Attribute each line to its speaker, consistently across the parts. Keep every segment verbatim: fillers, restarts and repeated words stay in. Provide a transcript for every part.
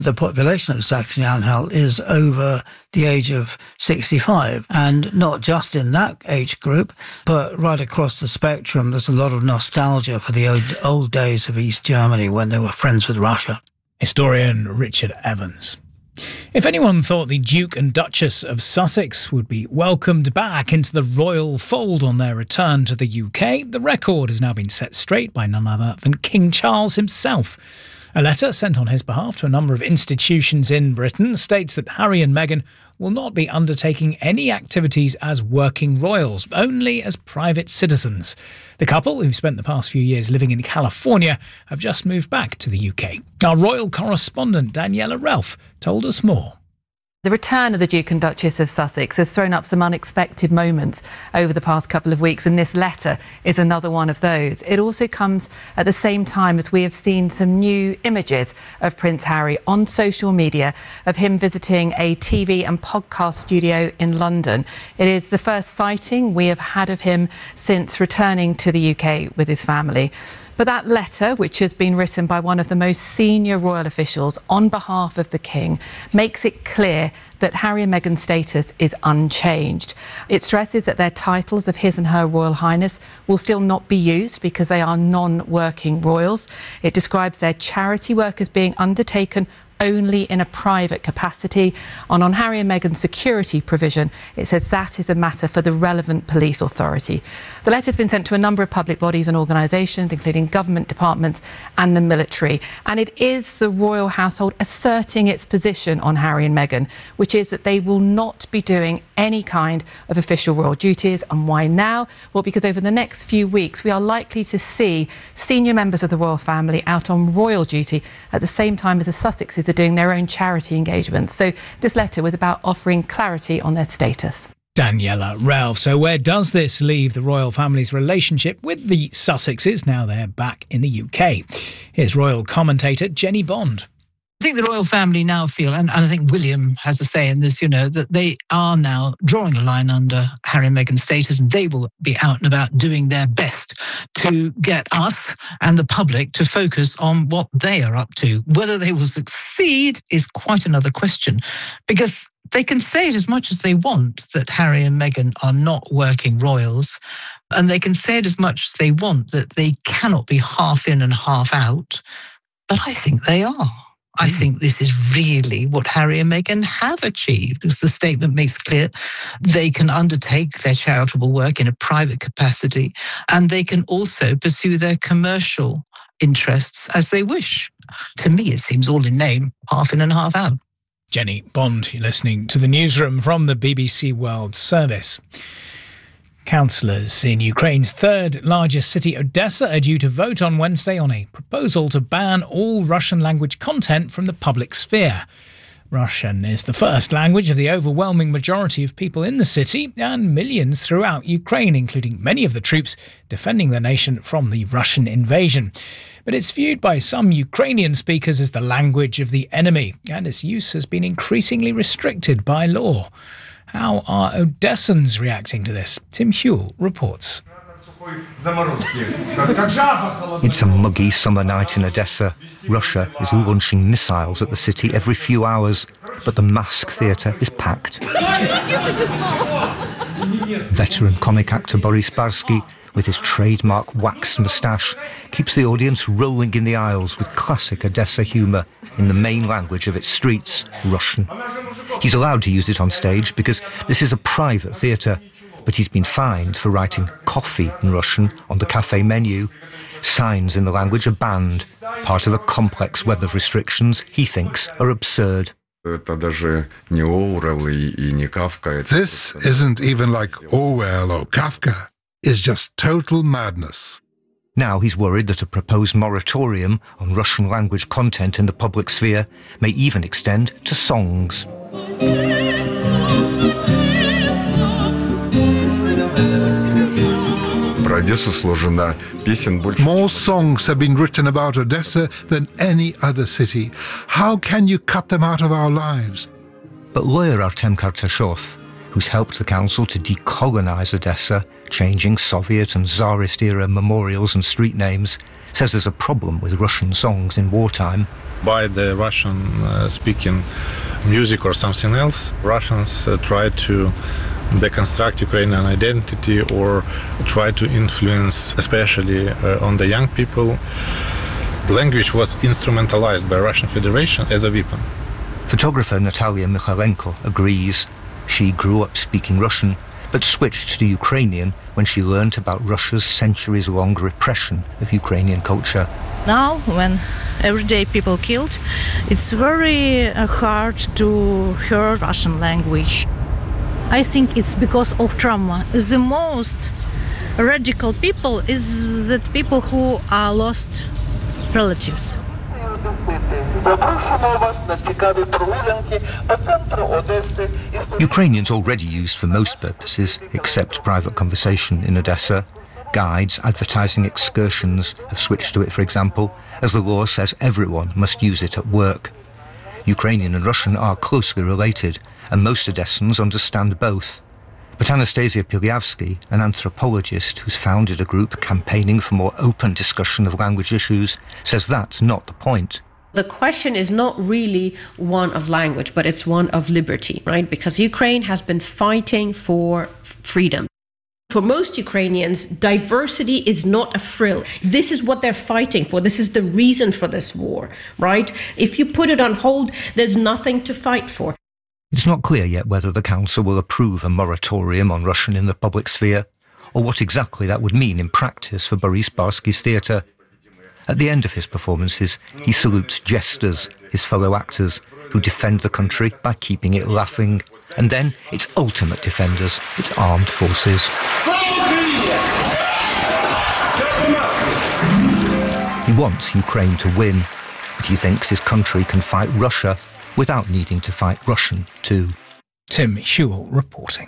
Speaker 1: The population of Saxony-Anhalt is over the age of sixty-five, and not just in that age group, but right across the spectrum. There's a lot of nostalgia for the old, old days of East Germany when they were friends with Russia.
Speaker 2: Historian Richard Evans. If anyone thought the Duke and Duchess of Sussex would be welcomed back into the royal fold on their return to the U K, the record has now been set straight by none other than King Charles himself. A letter sent on his behalf to a number of institutions in Britain states that Harry and Meghan will not be undertaking any activities as working royals, only as private citizens. The couple, who've spent the past few years living in California, have just moved back to the U K. Our royal correspondent Daniela Ralph told us more.
Speaker 3: The return of the Duke and Duchess of Sussex has thrown up some unexpected moments over the past couple of weeks, and this letter is another one of those. It also comes at the same time as we have seen some new images of Prince Harry on social media of him visiting a T V and podcast studio in London. It is the first sighting we have had of him since returning to the U K with his family. But that letter, which has been written by one of the most senior royal officials on behalf of the King, makes it clear that Harry and Meghan's status is unchanged. It stresses that their titles of His and Her Royal Highness will still not be used because they are non-working royals. It describes their charity work as being undertaken only in a private capacity. And on Harry and Meghan's security provision, it says that is a matter for the relevant police authority. The letter's been sent to a number of public bodies and organisations, including government departments and the military. And it is the royal household asserting its position on Harry and Meghan, which is that they will not be doing any kind of official royal duties. And why now? Well, because over the next few weeks, we are likely to see senior members of the royal family out on royal duty at the same time as the Sussexes are doing their own charity engagements. So this letter was about offering clarity on their status.
Speaker 2: Daniela Ralph. So where does this leave the royal family's relationship with the Sussexes now they're back in the U K? Here's royal commentator Jenny Bond.
Speaker 4: I think the royal family now feel, and, and I think William has a say in this, you know, that they are now drawing a line under Harry and Meghan's status, and they will be out and about doing their best to get us and the public to focus on what they are up to. Whether they will succeed is quite another question, because they can say it as much as they want that Harry and Meghan are not working royals, and they can say it as much as they want that they cannot be half in and half out, but I think they are. I think this is really what Harry and Meghan have achieved, as the statement makes clear. They can undertake their charitable work in a private capacity, and they can also pursue their commercial interests as they wish. To me, it seems all in name, half in and half out.
Speaker 2: Jenny Bond, you're listening to the newsroom from the B B C World Service. Councillors in Ukraine's third largest city, Odessa, are due to vote on Wednesday on a proposal to ban all Russian language content from the public sphere. Russian is the first language of the overwhelming majority of people in the city and millions throughout Ukraine, including many of the troops defending the nation from the Russian invasion. But it's viewed by some Ukrainian speakers as the language of the enemy, and its use has been increasingly restricted by law. How are Odessans reacting to this? Tim Hewell reports.
Speaker 5: It's a muggy summer night in Odessa. Russia is launching missiles at the city every few hours, but the Mask Theatre is packed. Veteran comic actor Boris Barsky, with his trademark waxed moustache, keeps the audience rolling in the aisles with classic Odessa humour in the main language of its streets, Russian. He's allowed to use it on stage because this is a private theatre, but he's been fined for writing coffee in Russian on the cafe menu. Signs in the language are banned, part of a complex web of restrictions he thinks are absurd.
Speaker 6: This isn't even like Orwell or Kafka. It's just total madness.
Speaker 5: Now he's worried that a proposed moratorium on Russian language content in the public sphere may even extend to songs.
Speaker 6: More songs have been written about Odessa than any other city. How can you cut them out of our lives?
Speaker 5: But lawyer Artem Kartashov, who's helped the council to decolonise Odessa, changing Soviet and Tsarist-era memorials and street names, says there's a problem with Russian songs in wartime.
Speaker 7: By the Russian-speaking uh, music or something else, Russians uh, try to deconstruct Ukrainian identity or try to influence, especially uh, on the young people. Language was instrumentalized by Russian Federation as a weapon.
Speaker 5: Photographer Natalia Mikhailenko agrees. She grew up speaking Russian, but switched to Ukrainian when she learnt about Russia's centuries-long repression of Ukrainian culture.
Speaker 8: Now, when everyday people killed, it's very uh, hard to hear Russian language. I think it's because of trauma. The most radical people is that people who are lost relatives.
Speaker 5: Ukrainian's already used for most purposes, except private conversation in Odessa. Guides advertising excursions have switched to it, for example, as the law says everyone must use it at work. Ukrainian and Russian are closely related, and most Odessans understand both. But Anastasia Pilyavsky, an anthropologist who's founded a group campaigning for more open discussion of language issues, says that's not the point.
Speaker 9: The question is not really one of language, but it's one of liberty, right? Because Ukraine has been fighting for freedom. For most Ukrainians, diversity is not a frill. This is what they're fighting for. This is the reason for this war, right? If you put it on hold, there's nothing to fight for.
Speaker 5: It's not clear yet whether the council will approve a moratorium on Russian in the public sphere, or what exactly that would mean in practice for Boris Barsky's theatre. At the end of his performances, he salutes jesters, his fellow actors, who defend the country by keeping it laughing, and then its ultimate defenders, its armed forces. He wants Ukraine to win, but he thinks his country can fight Russia without needing to fight Russian too.
Speaker 2: Tim Hewell reporting.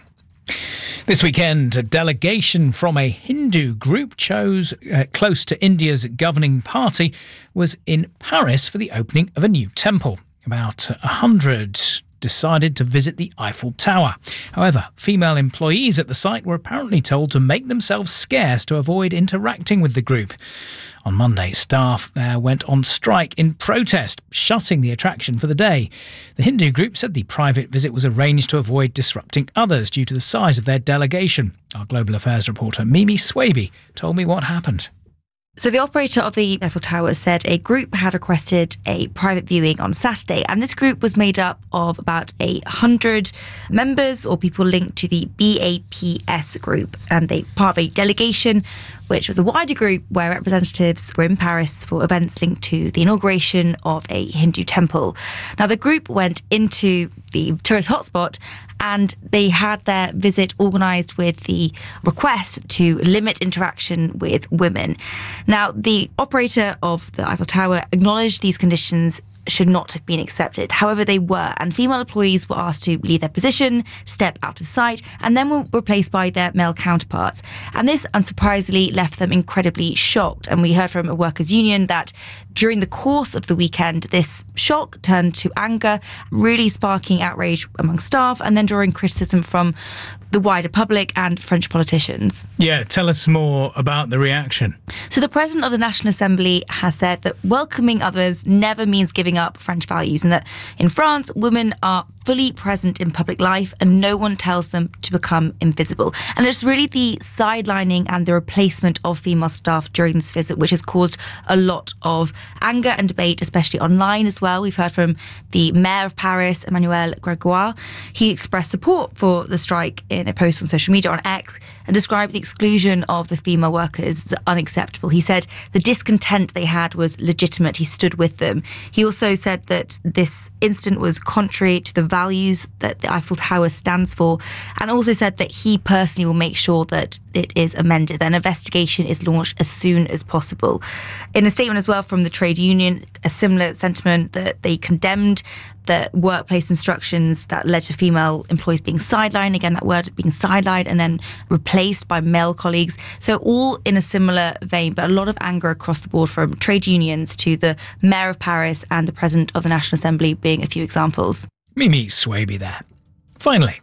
Speaker 2: This weekend, a delegation from a Hindu group chose uh, close to India's governing party was in Paris for the opening of a new temple. About a hundred decided to visit the Eiffel Tower. However, female employees at the site were apparently told to make themselves scarce to avoid interacting with the group. On Monday, staff there went on strike in protest, shutting the attraction for the day. The Hindu group said the private visit was arranged to avoid disrupting others due to the size of their delegation. Our Global Affairs reporter Mimi Swaby told me what happened.
Speaker 10: So the operator of the Eiffel Tower said a group had requested a private viewing on Saturday, and this group was made up of about a hundred members or people linked to the B A P S group, and they part of a delegation which was a wider group where representatives were in Paris for events linked to the inauguration of a Hindu temple. Now, the group went into the tourist hotspot and they had their visit organised with the request to limit interaction with women. Now, the operator of the Eiffel Tower acknowledged these conditions should not have been accepted. However, they were, and female employees were asked to leave their position, step out of sight, and then were replaced by their male counterparts. And this, unsurprisingly, left them incredibly shocked. And we heard from a workers' union that during the course of the weekend, this shock turned to anger, really sparking outrage among staff and then drawing criticism from the wider public and French politicians.
Speaker 2: Yeah, tell us more about the reaction.
Speaker 10: So the President of the National Assembly has said that welcoming others never means giving up French values, and that in France, women are fully present in public life and no one tells them to become invisible. And it's really the sidelining and the replacement of female staff during this visit which has caused a lot of anger and debate, especially online as well. We've heard from the Mayor of Paris, Emmanuel Grégoire. He expressed support for the strike in a post on social media on X and described the exclusion of the female workers as unacceptable. He said the discontent they had was legitimate. He stood with them. He also said that this incident was contrary to the values that the Eiffel Tower stands for, and also said that he personally will make sure that it is amended. An investigation is launched as soon as possible. In a statement as well from the trade union, a similar sentiment that they condemned the workplace instructions that led to female employees being sidelined, again that word being sidelined and then replaced by male colleagues. So all in a similar vein, but a lot of anger across the board from trade unions to the Mayor of Paris and the President of the National Assembly being a few examples.
Speaker 2: Mimi Swaby there. Finally.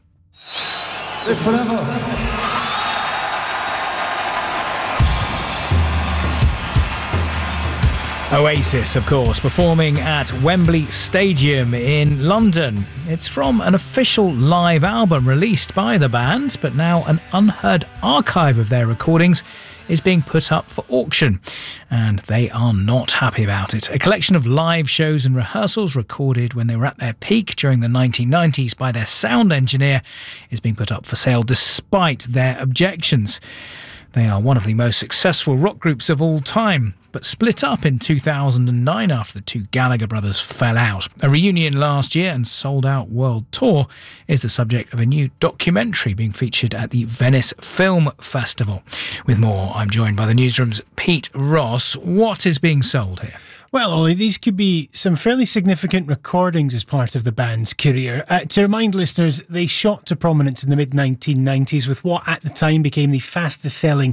Speaker 11: Live forever.
Speaker 2: Oasis, of course, performing at Wembley Stadium in London. It's from an official live album released by the band, but now an unheard archive of their recordings is being put up for auction, and they are not happy about it. A collection of live shows and rehearsals recorded when they were at their peak during the nineteen nineties by their sound engineer is being put up for sale despite their objections. They are one of the most successful rock groups of all time, but split up in two thousand nine after the two Gallagher brothers fell out. A reunion last year and sold-out world tour is the subject of a new documentary being featured at the Venice Film Festival. With more, I'm joined by the newsroom's Pete Ross. What is being sold here?
Speaker 12: Well, Ollie, these could be some fairly significant recordings as part of the band's career. Uh, to remind listeners, they shot to prominence in the mid nineteen nineties with what at the time became the fastest selling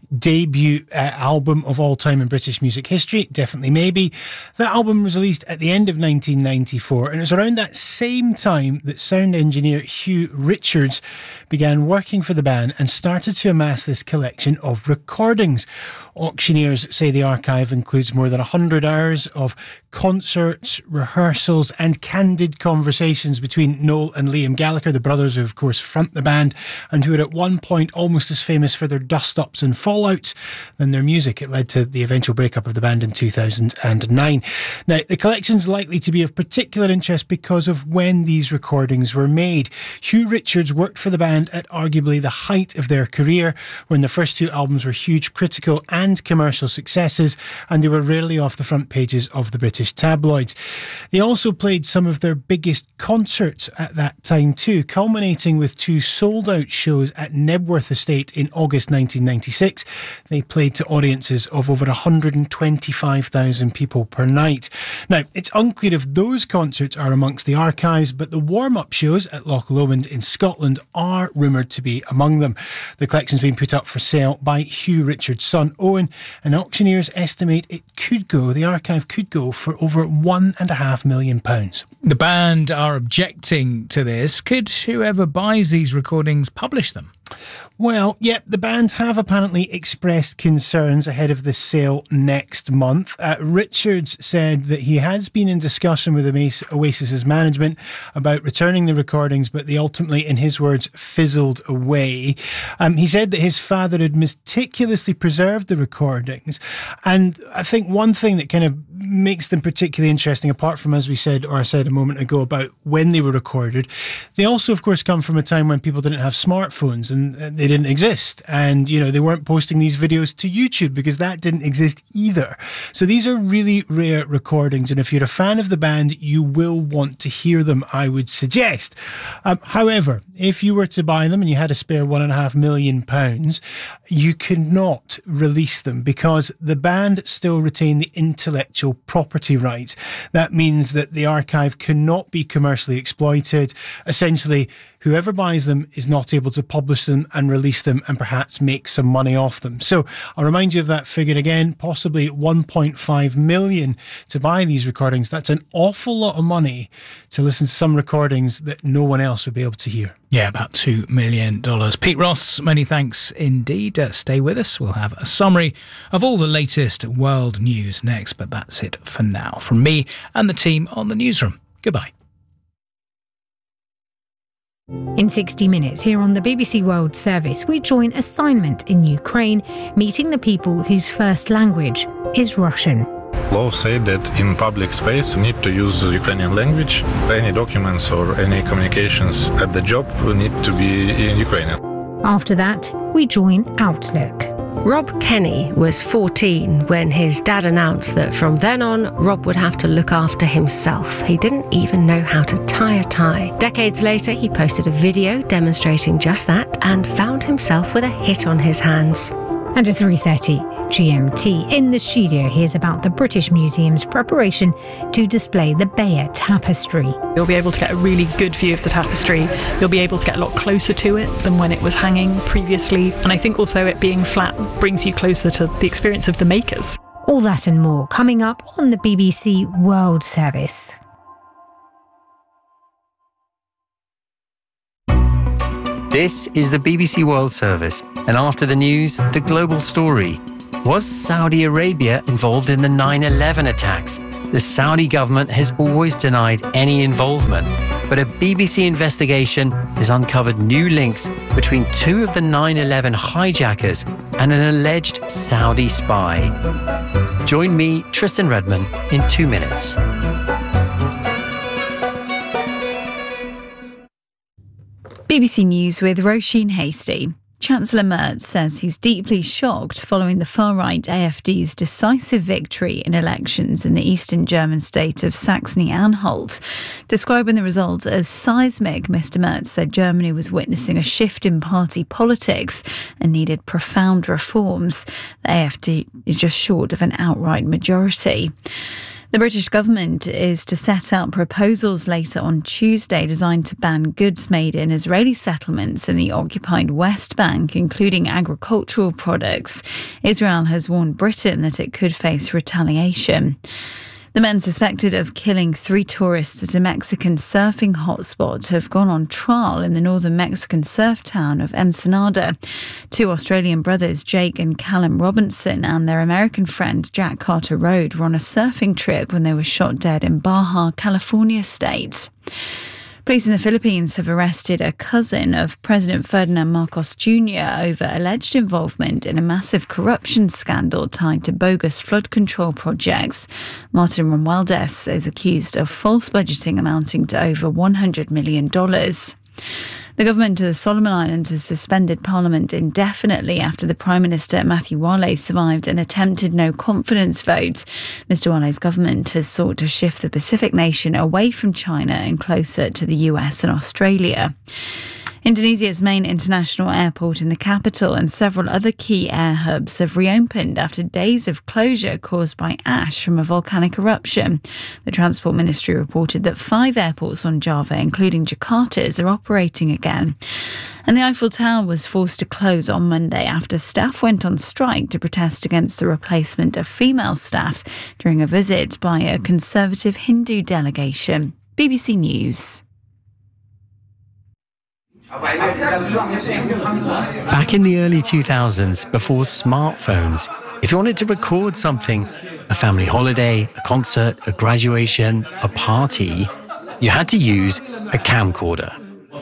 Speaker 12: debut uh, album of all time in British music history, Definitely Maybe. That album was released at the end of nineteen ninety-four, and it was around that same time that sound engineer Hugh Richards began working for the band and started to amass this collection of recordings. Auctioneers say the archive includes more than one hundred hours of concerts, rehearsals and candid conversations between Noel and Liam Gallagher, the brothers who of course front the band and who were at one point almost as famous for their dust-ups and fallouts than their music. It led to the eventual breakup of the band in two thousand nine. Now, the collection's likely to be of particular interest because of when these recordings were made. Hugh Richards worked for the band at arguably the height of their career, when the first two albums were huge critical and commercial successes, and they were rarely off the front pages of the British tabloids. They also played some of their biggest concerts at that time too, culminating with two sold-out shows at Nebworth Estate in August nineteen ninety-six. They played to audiences of over one hundred twenty-five thousand people per night. Now, it's unclear if those concerts are amongst the archives, but the warm-up shows at Loch Lomond in Scotland are rumoured to be among them. The collection's been put up for sale by Hugh Richards' son Owen, and auctioneers estimate it could go, the archive could go for over one and a half million pounds.
Speaker 2: The band are objecting to this. Could whoever buys these recordings publish them?
Speaker 12: Well, yep, the band have apparently expressed concerns ahead of the sale next month. Uh, Richards said that he has been in discussion with Oasis's management about returning the recordings, but they ultimately, in his words, fizzled away. Um, he said that his father had meticulously preserved the recordings, and I think one thing that kind of makes them particularly interesting, apart from, as we said, or I said a moment ago, about when they were recorded, they also, of course, come from a time when people didn't have smartphones and they didn't exist. And, you know, they weren't posting these videos to YouTube because that didn't exist either. So these are really rare recordings. And if you're a fan of the band, you will want to hear them, I would suggest. Um, however, if you were to buy them and you had a spare one and a half million pounds, you cannot release them because the band still retain the intellectual property rights. That means that the archive cannot be commercially exploited. Essentially, whoever buys them is not able to publish them and release them and perhaps make some money off them. So I'll remind you of that figure again, possibly one point five million to buy these recordings. That's an awful lot of money to listen to some recordings that no one else would be able to hear.
Speaker 2: Yeah, about two million dollars. Pete Ross, many thanks indeed. Uh, stay with us. We'll have a summary of all the latest world news next, but that's it for now. From me and the team on the newsroom. Goodbye.
Speaker 13: In sixty minutes here on the B B C World Service, we join assignment in Ukraine, meeting the people whose first language is Russian.
Speaker 7: Law said that in public space you need to use the Ukrainian language. Any documents or any communications at the job need to be in Ukrainian.
Speaker 13: After that, we join Outlook.
Speaker 14: Rob Kenny was fourteen when his dad announced that from then on, Rob would have to look after himself. He didn't even know how to tie a tie. Decades later, he posted a video demonstrating just that and found himself with a hit on his hands.
Speaker 13: And at three thirty G M T, in the studio, here's about the British Museum's preparation to display the Beyer Tapestry.
Speaker 15: You'll be able to get a really good view of the tapestry. You'll be able to get a lot closer to it than when it was hanging previously. And I think also it being flat brings you closer to the experience of the makers.
Speaker 13: All that and more coming up on the B B C World Service.
Speaker 16: This is the B B C World Service, and after the news, the global story. Was Saudi Arabia involved in the nine eleven attacks? The Saudi government has always denied any involvement, but a B B C investigation has uncovered new links between two of the nine eleven hijackers and an alleged Saudi spy. Join me, Tristan Redman, in two minutes.
Speaker 17: B B C News with Roisin Hastie. Chancellor Merz says he's deeply shocked following the far-right A F D's decisive victory in elections in the eastern German state of Saxony-Anhalt. Describing the results as seismic, Mister Merz said Germany was witnessing a shift in party politics and needed profound reforms. The A F D is just short of an outright majority. The British government is to set out proposals later on Tuesday designed to ban goods made in Israeli settlements in the occupied West Bank, including agricultural products. Israel has warned Britain that it could face retaliation. The men suspected of killing three tourists at a Mexican surfing hotspot have gone on trial in the northern Mexican surf town of Ensenada. Two Australian brothers, Jake and Callum Robinson, and their American friend Jack Carter Road were on a surfing trip when they were shot dead in Baja California state. Police in the Philippines have arrested a cousin of President Ferdinand Marcos Junior over alleged involvement in a massive corruption scandal tied to bogus flood control projects. Martin Romualdez is accused of false budgeting amounting to over one hundred million dollars. The government of the Solomon Islands has suspended Parliament indefinitely after the Prime Minister Matthew Wale survived an attempted no-confidence vote. Mister Wale's government has sought to shift the Pacific nation away from China and closer to the U S and Australia. Indonesia's main international airport in the capital and several other key air hubs have reopened after days of closure caused by ash from a volcanic eruption. The Transport Ministry reported that five airports on Java, including Jakarta's, are operating again. And the Eiffel Tower was forced to close on Monday after staff went on strike to protest against the replacement of female staff during a visit by a conservative Hindu delegation. B B C News.
Speaker 16: Back in the early two thousands, before smartphones, if you wanted to record something, a family holiday, a concert, a graduation, a party, you had to use a camcorder.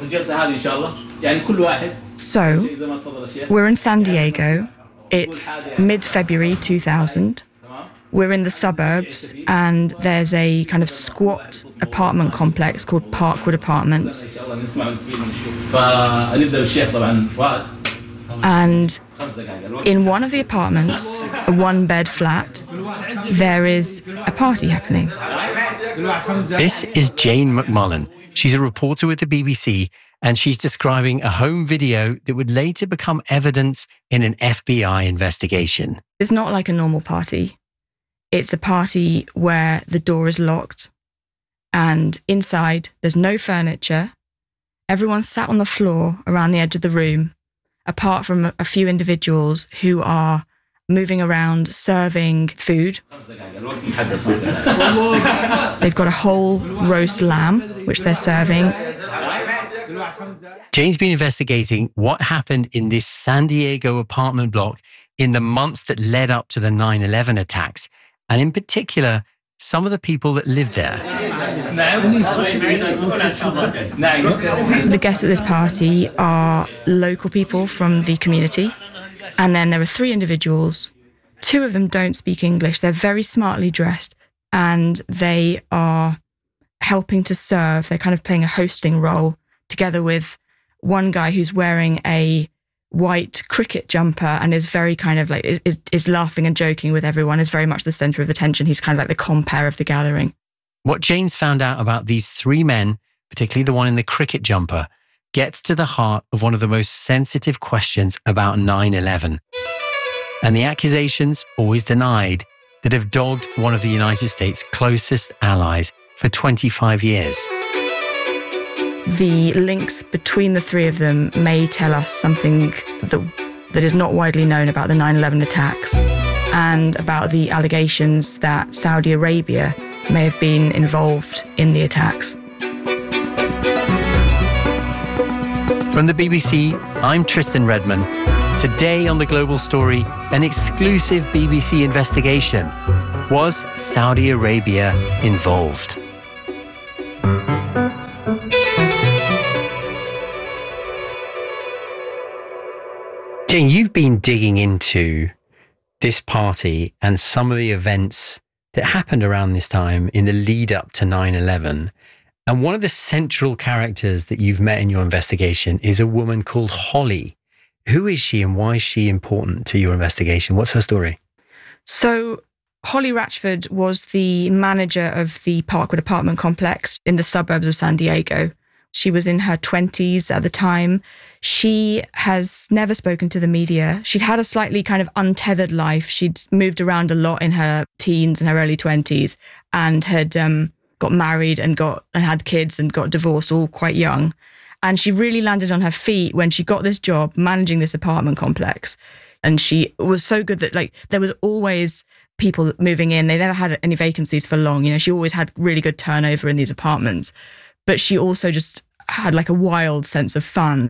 Speaker 18: So, we're in San Diego. It's mid-February two thousand. We're in the suburbs, and there's a kind of squat apartment complex called Parkwood Apartments. And in one of the apartments, a one-bed flat, there is a party happening.
Speaker 16: This is Jane McMullen. She's a reporter with the B B C, and she's describing a home video that would later become evidence in an F B I investigation.
Speaker 18: It's not like a normal party. It's a party where the door is locked and inside there's no furniture. Everyone's sat on the floor around the edge of the room, apart from a few individuals who are moving around serving food. They've got a whole roast lamb, which they're serving.
Speaker 16: Jane's been investigating what happened in this San Diego apartment block in the months that led up to the nine eleven attacks, and in particular, some of the people that lived there.
Speaker 18: The guests at this party are local people from the community, and then there are three individuals. Two of them don't speak English. They're very smartly dressed, and they are helping to serve. They're kind of playing a hosting role together with one guy who's wearing a white cricket jumper and is very kind of like, is, is laughing and joking with everyone, is very much the centre of attention. He's kind of like the compere of the gathering.
Speaker 16: What Jane's found out about these three men, particularly the one in the cricket jumper, gets to the heart of one of the most sensitive questions about nine eleven. And the accusations, always denied, that have dogged one of the United States' closest allies for twenty-five years.
Speaker 18: The links between the three of them may tell us something that, that is not widely known about the nine eleven attacks and about the allegations that Saudi Arabia may have been involved in the attacks.
Speaker 16: From the B B C, I'm Tristan Redman. Today on The Global Story, an exclusive B B C investigation. Was Saudi Arabia involved? Jane, you've been digging into this party and some of the events that happened around this time in the lead up to nine eleven. And one of the central characters that you've met in your investigation is a woman called Holly. Who is she and why is she important to your investigation? What's her story?
Speaker 18: So Holly Ratchford was the manager of the Parkwood apartment complex in the suburbs of San Diego. She was in her twenties at the time. She has never spoken to the media. She'd had a slightly kind of untethered life. She'd moved around a lot in her teens and her early twenties and had um, got married and got and had kids and got divorced all quite young. And she really landed on her feet when she got this job managing this apartment complex. And she was so good that like there was always people moving in. They never had any vacancies for long. You know, she always had really good turnover in these apartments. But she also just had like a wild sense of fun.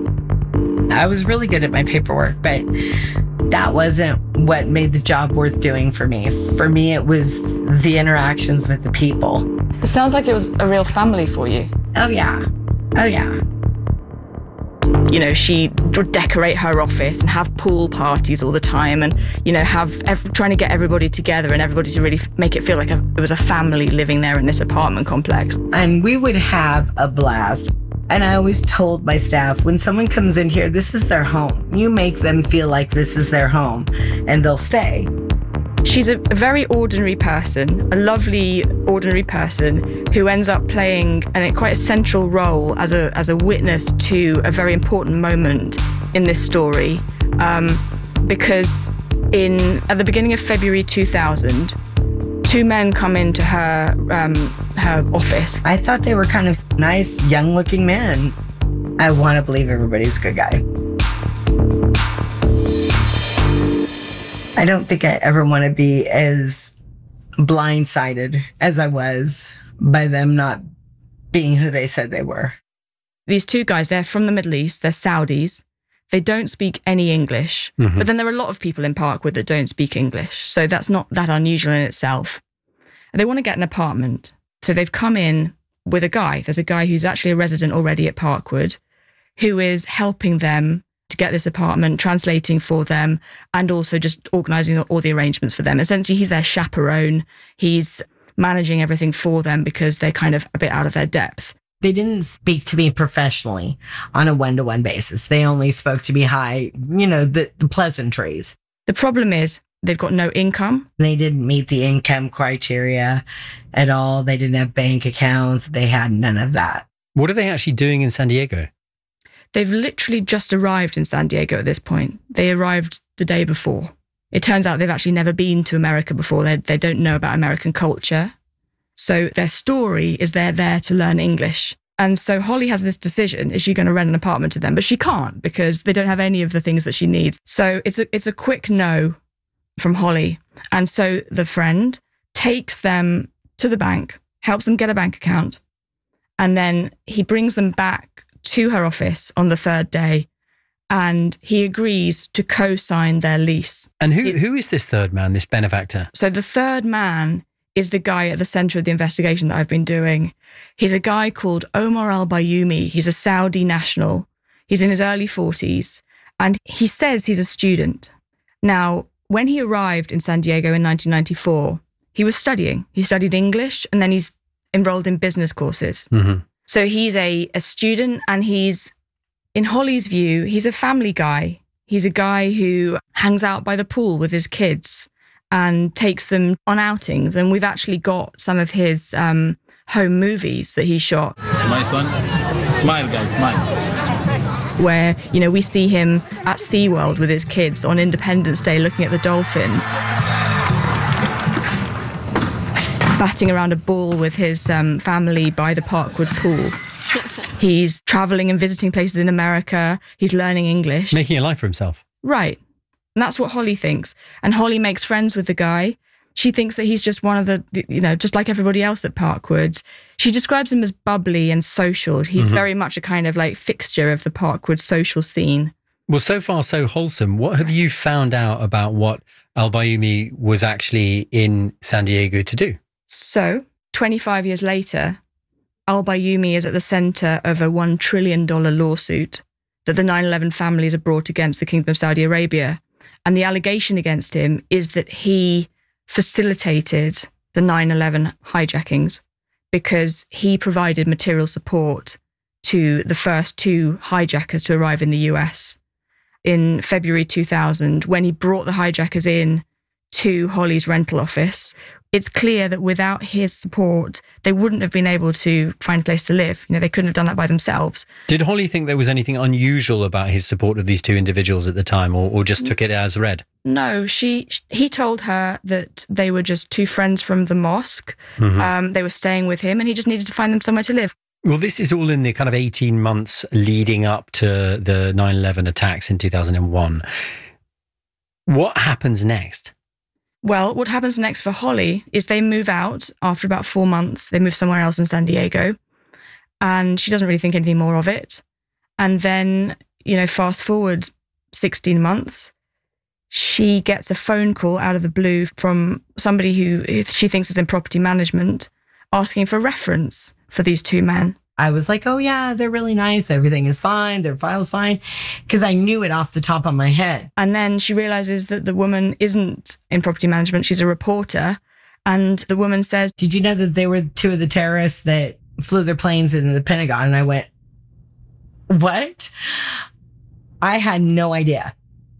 Speaker 19: I was really good at my paperwork, but that wasn't what made the job worth doing for me. For me, it was the interactions with the people.
Speaker 18: It sounds like it was a real family for you.
Speaker 19: Oh, yeah. Oh, yeah.
Speaker 18: You know, she would decorate her office and have pool parties all the time and, you know, have ev- trying to get everybody together and everybody to really f- make it feel like a, it was a family living there in this apartment complex.
Speaker 19: And we would have a blast. And I always told my staff, when someone comes in here, this is their home. You make them feel like this is their home and they'll stay.
Speaker 18: She's a, a very ordinary person, a lovely ordinary person who ends up playing an, quite a central role as a as a witness to a very important moment in this story. Um, because in at the beginning of February two thousand, two men come into her um, her office.
Speaker 19: I thought they were kind of nice, young-looking men. I want to believe everybody's a good guy. I don't think I ever want to be as blindsided as I was by them not being who they said they were.
Speaker 18: These two guys, they're from the Middle East, they're Saudis. They don't speak any English, mm-hmm. but then there are a lot of people in Parkwood that don't speak English. So that's not that unusual in itself. And they want to get an apartment. So they've come in with a guy. There's a guy who's actually a resident already at Parkwood who is helping them to get this apartment, translating for them, and also just organising all the arrangements for them. Essentially, he's their chaperone. He's managing everything for them because they're kind of a bit out of their depth.
Speaker 19: They didn't speak to me professionally on a one-to-one basis. They only spoke to me high, you know, the, the pleasantries.
Speaker 18: The problem is they've got no income.
Speaker 19: They didn't meet the income criteria at all. They didn't have bank accounts. They had none of that.
Speaker 16: What are they actually doing in San Diego?
Speaker 18: They've literally just arrived in San Diego at this point. They arrived the day before. It turns out they've actually never been to America before. They, they don't know about American culture. So their story is they're there to learn English. And so Holly has this decision, is she going to rent an apartment to them? But she can't because they don't have any of the things that she needs. So it's a, it's a quick no from Holly. And so the friend takes them to the bank, helps them get a bank account, and then he brings them back to her office on the third day, and he agrees to co-sign their lease.
Speaker 16: And who who is this third man, this benefactor?
Speaker 18: So the third man is the guy at the center of the investigation that I've been doing. He's a guy called Omar al-Bayoumi. He's a Saudi national. He's in his early forties, and he says he's a student. Now, when he arrived in San Diego in nineteen ninety-four, he was studying. He studied English, and then he's enrolled in business courses. Mm-hmm. So he's a, a student, and he's, in Holly's view, he's a family guy. He's a guy who hangs out by the pool with his kids and takes them on outings. And we've actually got some of his um, home movies that he shot.
Speaker 20: My son, smile, guys, smile.
Speaker 18: Where, you know, we see him at SeaWorld with his kids on Independence Day looking at the dolphins, batting around a ball with his um, family by the Parkwood pool. He's travelling and visiting places in America. He's learning English.
Speaker 16: Making a life for himself.
Speaker 18: Right. And that's what Holly thinks. And Holly makes friends with the guy. She thinks that he's just one of the, you know, just like everybody else at Parkwood. She describes him as bubbly and social. He's mm-hmm. very much a kind of like fixture of the Parkwood social scene.
Speaker 16: Well, so far so wholesome. What have you found out about what al-Bayoumi was actually in San Diego to do?
Speaker 18: So, twenty-five years later, al-Bayoumi is at the centre of a one trillion dollars lawsuit that the nine eleven families have brought against the Kingdom of Saudi Arabia. And the allegation against him is that he facilitated the nine eleven hijackings because he provided material support to the first two hijackers to arrive in the U S. In February two thousand, when he brought the hijackers in to Holly's rental office. It's clear that without his support, they wouldn't have been able to find a place to live. You know, they couldn't have done that by themselves.
Speaker 16: Did Holly think there was anything unusual about his support of these two individuals at the time, or, or just took it as read?
Speaker 18: No, she. he told her that they were just two friends from the mosque. Mm-hmm. Um, they were staying with him, and he just needed to find them somewhere to live.
Speaker 16: Well, this is all in the kind of eighteen months leading up to the nine eleven attacks in two thousand one. What happens next?
Speaker 18: Well, what happens next for Holly is they move out after about four months. They move somewhere else in San Diego, and she doesn't really think anything more of it. And then, you know, fast forward sixteen months, she gets a phone call out of the blue from somebody who she thinks is in property management asking for reference for these two men.
Speaker 19: I was like, oh yeah, they're really nice. Everything is fine. Their file's fine. Because I knew it off the top of my head.
Speaker 18: And then she realizes that the woman isn't in property management. She's a reporter. And the woman says,
Speaker 19: did you know that they were two of the terrorists that flew their planes in the Pentagon? And I went, what? I had no idea.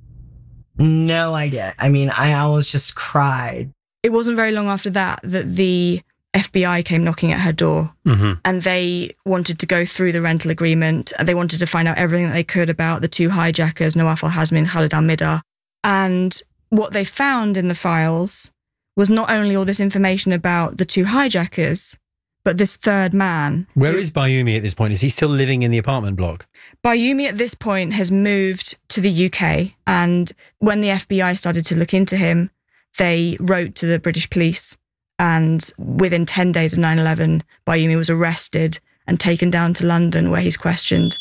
Speaker 19: No idea. I mean, I almost just cried.
Speaker 18: It wasn't very long after that that the F B I came knocking at her door, mm-hmm. and they wanted to go through the rental agreement, and they wanted to find out everything that they could about the two hijackers, Nawaf al-Hazmi and Khalid al-Mihdhar. And what they found in the files was not only all this information about the two hijackers, but this third man.
Speaker 16: Where who, is Bayoumi at this point? Is he still living in the apartment block?
Speaker 18: Bayoumi at this point has moved to the U K, and when the F B I started to look into him, they wrote to the British police. And within ten days of nine eleven, Bayoumi was arrested and taken down to London, where he's questioned.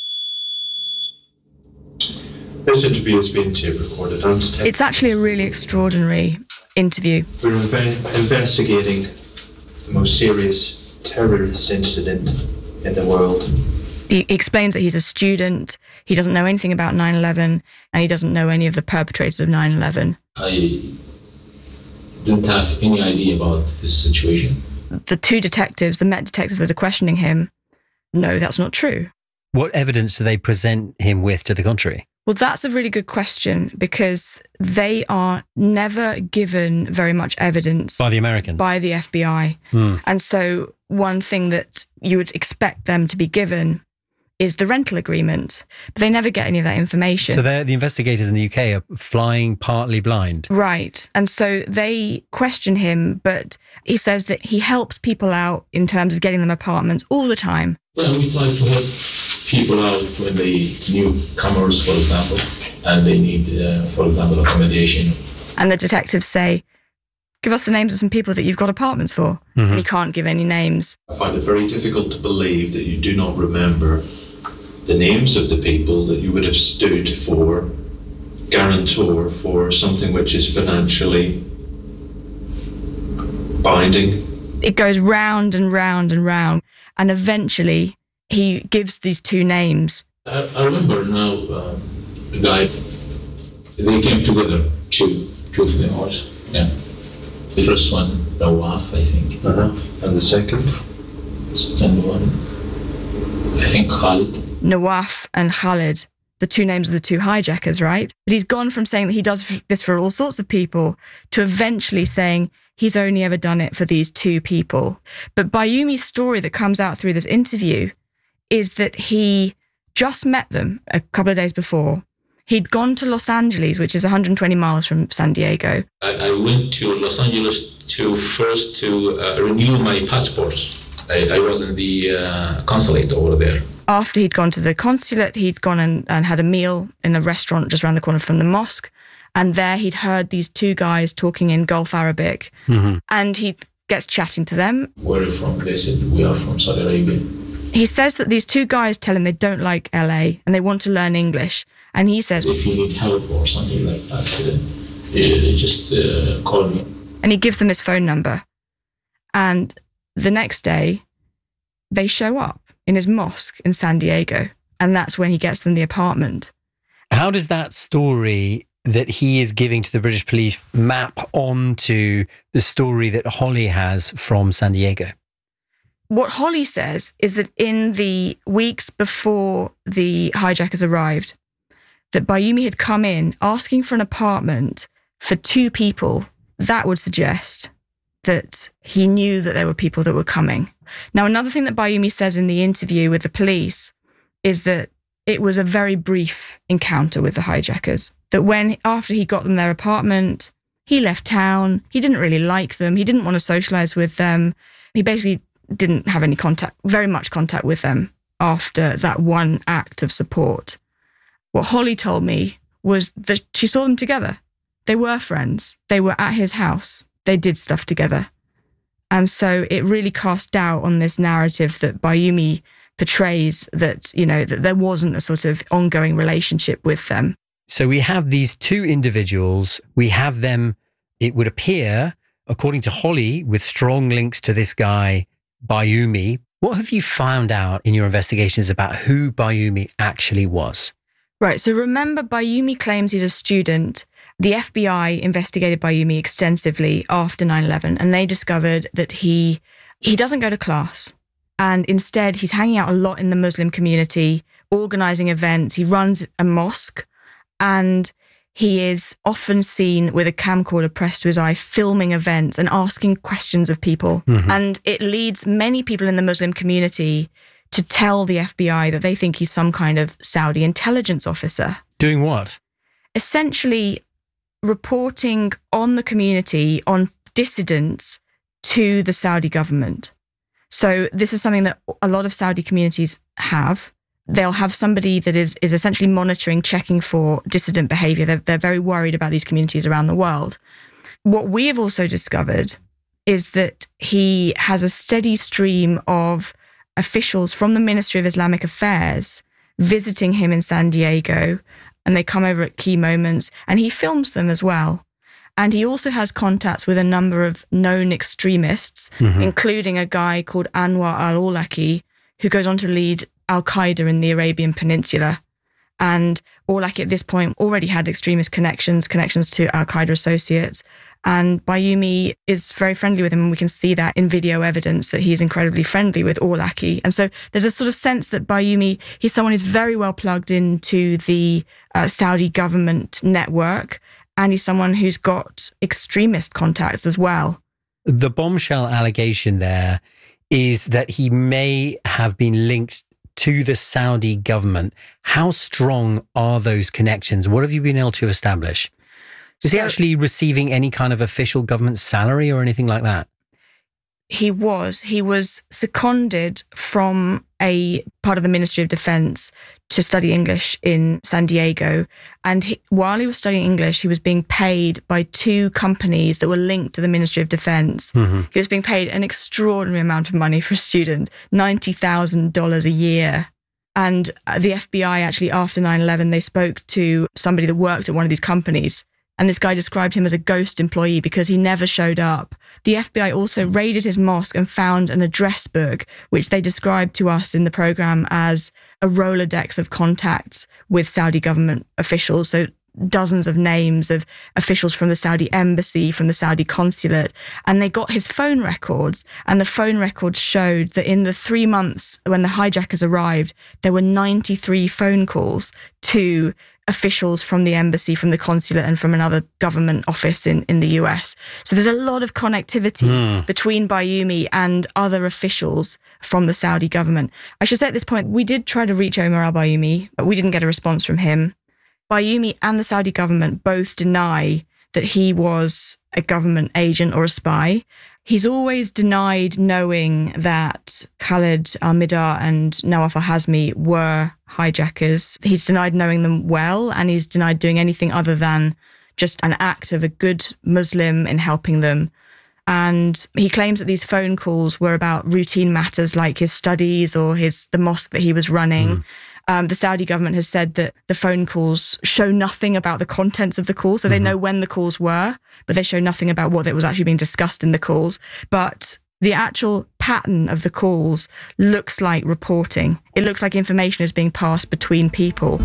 Speaker 21: This interview has been tape recorded. And tape-
Speaker 18: it's actually a really extraordinary interview.
Speaker 21: We're inv- investigating the most serious terrorist incident in the world.
Speaker 18: He explains that he's a student, he doesn't know anything about nine eleven, and he doesn't know any of the perpetrators of nine eleven.
Speaker 20: I didn't have any idea about this situation.
Speaker 18: The two detectives, the Met detectives that are questioning him, no, that's not true.
Speaker 16: What evidence do they present him with to the contrary?
Speaker 18: Well, that's a really good question, because they are never given very much evidence.
Speaker 16: By the Americans?
Speaker 18: By the F B I. Hmm. And so one thing that you would expect them to be given is the rental agreement, but they never get any of that information.
Speaker 16: So the investigators in the U K are flying partly blind.
Speaker 18: Right. And so they question him, but he says that he helps people out in terms of getting them apartments all the time.
Speaker 20: Well, we try to help people out when they newcomers, for example, and they need, uh, for example, accommodation.
Speaker 18: And the detectives say, give us the names of some people that you've got apartments for. Mm-hmm. And he can't give any names.
Speaker 21: I find it very difficult to believe that you do not remember the names of the people that you would have stood for, guarantor for something which is financially binding.
Speaker 18: It goes round and round and round, and eventually he gives these two names.
Speaker 20: I, I remember now uh, the guy, they came together, two, two of them also, yeah. The first one, Nawaf, I think.
Speaker 21: Uh-huh. And the second?
Speaker 20: Second one, I think Khalid.
Speaker 18: Nawaf and Khalid, the two names of the two hijackers, right? But he's gone from saying that he does this for all sorts of people to eventually saying he's only ever done it for these two people. But Bayoumi's story that comes out through this interview is that he just met them a couple of days before. He'd gone to Los Angeles, which is one hundred twenty miles from San Diego.
Speaker 20: I, I went to Los Angeles to first to uh, renew my passport. I, I was in the uh, consulate over there.
Speaker 18: After he'd gone to the consulate, he'd gone and, and had a meal in a restaurant just around the corner from the mosque. And there he'd heard these two guys talking in Gulf Arabic. Mm-hmm. And he gets chatting to them.
Speaker 20: Where are you from? They said, we are from Saudi Arabia.
Speaker 18: He says that these two guys tell him they don't like L A and they want to learn English. And he says,
Speaker 20: if you need help or something like that, uh, uh, just uh, call me.
Speaker 18: And he gives them his phone number. And the next day, they show up in his mosque in San Diego. And that's when he gets them the apartment.
Speaker 16: How does that story that he is giving to the British police map onto the story that Holly has from San Diego?
Speaker 18: What Holly says is that in the weeks before the hijackers arrived, that Bayoumi had come in asking for an apartment for two people. That would suggest that he knew that there were people that were coming. Now, another thing that Bayoumi says in the interview with the police is that it was a very brief encounter with the hijackers. That when, after he got them their apartment, he left town. He didn't really like them. He didn't want to socialize with them. He basically didn't have any contact, very much contact with them after that one act of support. What Holly told me was that she saw them together. They were friends. They were at his house. They did stuff together. And so it really cast doubt on this narrative that Bayoumi portrays, that, you know, that there wasn't a sort of ongoing relationship with them.
Speaker 16: So we have these two individuals. We have them, it would appear, according to Holly, with strong links to this guy, Bayoumi. What have you found out in your investigations about who Bayoumi actually was?
Speaker 18: Right. So remember, Bayoumi claims he's a student. The F B I investigated Bayoumi extensively after nine eleven, and they discovered that he he doesn't go to class. And instead, he's hanging out a lot in the Muslim community, organising events. He runs a mosque, and he is often seen with a camcorder pressed to his eye, filming events and asking questions of people. Mm-hmm. And it leads many people in the Muslim community to tell the F B I that they think he's some kind of Saudi intelligence officer.
Speaker 16: Doing what?
Speaker 18: Essentially reporting on the community, on dissidents to the Saudi government. So this is something that a lot of Saudi communities have. They'll have somebody that is is essentially monitoring, checking for dissident behaviour. They're, they're very worried about these communities around the world. What we have also discovered is that he has a steady stream of officials from the Ministry of Islamic Affairs visiting him in San Diego, and they come over at key moments, and he films them as well. And he also has contacts with a number of known extremists, mm-hmm. including a guy called Anwar al-Awlaki, who goes on to lead Al-Qaeda in the Arabian Peninsula. And Awlaki at this point already had extremist connections, connections to Al-Qaeda associates. And Bayoumi is very friendly with him, and we can see that in video evidence that he's incredibly friendly with Awlaki. And so there's a sort of sense that Bayoumi, he's someone who's very well plugged into the uh, Saudi government network, and he's someone who's got extremist contacts as well.
Speaker 16: The bombshell allegation there is that he may have been linked to the Saudi government. How strong are those connections? What have you been able to establish? Is so, he actually receiving any kind of official government salary or anything like that?
Speaker 18: He was. He was seconded from a part of the Ministry of Defence to study English in San Diego. And he, while he was studying English, he was being paid by two companies that were linked to the Ministry of Defence. Mm-hmm. He was being paid an extraordinary amount of money for a student, ninety thousand dollars a year. And the F B I actually, after nine eleven, they spoke to somebody that worked at one of these companies. And this guy described him as a ghost employee because he never showed up. The F B I also raided his mosque and found an address book, which they described to us in the programme as a Rolodex of contacts with Saudi government officials. So dozens of names of officials from the Saudi embassy, from the Saudi consulate. And they got his phone records. And the phone records showed that in the three months when the hijackers arrived, there were ninety-three phone calls to officials from the embassy, from the consulate, and from another government office in, in the U S. So there's a lot of connectivity mm. between Bayoumi and other officials from the Saudi government. I should say at this point, we did try to reach Omar al-Bayoumi, but we didn't get a response from him. Bayoumi and the Saudi government both deny that he was a government agent or a spy. He's always denied knowing that Khalid al-Mihdhar and Nawaf al-Hazmi were hijackers. He's denied knowing them well, and he's denied doing anything other than just an act of a good Muslim in helping them. And he claims that these phone calls were about routine matters like his studies or his the mosque that he was running. Mm. Um, the Saudi government has said that the phone calls show nothing about the contents of the call. So they mm-hmm. know when the calls were, but they show nothing about what was actually being discussed in the calls. But the actual pattern of the calls looks like reporting. It looks like information is being passed between people.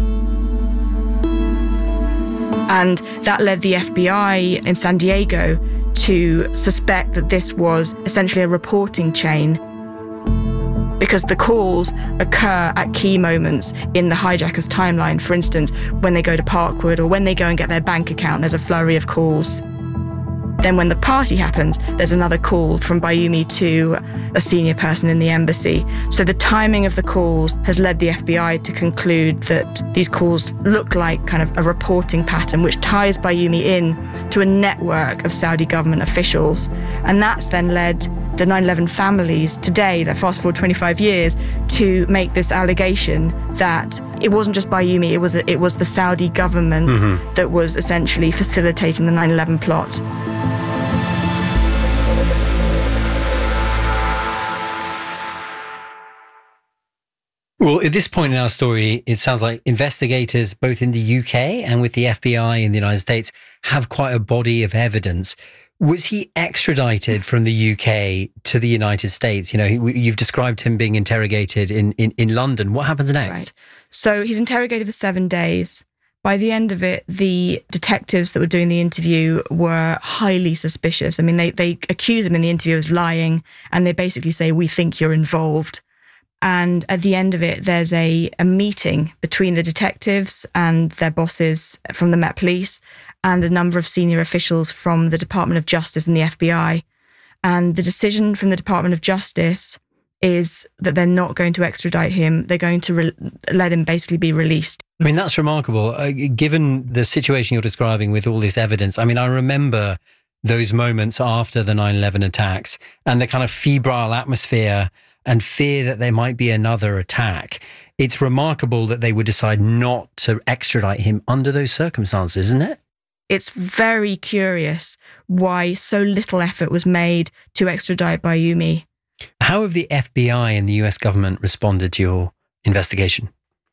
Speaker 18: And that led the F B I in San Diego to suspect that this was essentially a reporting chain, because the calls occur at key moments in the hijacker's timeline. For instance, when they go to Parkwood or when they go and get their bank account, there's a flurry of calls. Then when the party happens, there's another call from Bayoumi to a senior person in the embassy. So the timing of the calls has led the F B I to conclude that these calls look like kind of a reporting pattern, which ties Bayoumi in to a network of Saudi government officials. And that's then led the nine eleven families today, like fast forward twenty-five years, to make this allegation that it wasn't just Bayoumi, it was, it was the Saudi government mm-hmm. that was essentially facilitating the nine eleven plot.
Speaker 16: Well, at this point in our story, it sounds like investigators, both in the U K and with the F B I in the United States, have quite a body of evidence. Was he extradited from the U K to the United States? You know, you've described him being interrogated in, in, in London. What happens next?
Speaker 18: Right. So he's interrogated for seven days. By the end of it, the detectives that were doing the interview were highly suspicious. I mean, they, they accuse him in the interview of lying, and they basically say, we think you're involved. And at the end of it, there's a, a meeting between the detectives and their bosses from the Met Police and a number of senior officials from the Department of Justice and the F B I. And the decision from the Department of Justice is that they're not going to extradite him. They're going to re- let him basically be released.
Speaker 16: I mean, that's remarkable. Uh, given the situation you're describing with all this evidence, I mean, I remember those moments after the nine eleven attacks and the kind of febrile atmosphere and fear that there might be another attack. It's remarkable that they would decide not to extradite him under those circumstances, isn't it?
Speaker 18: It's very curious why so little effort was made to extradite Bayoumi.
Speaker 16: How have the F B I and the U S government responded to your investigation?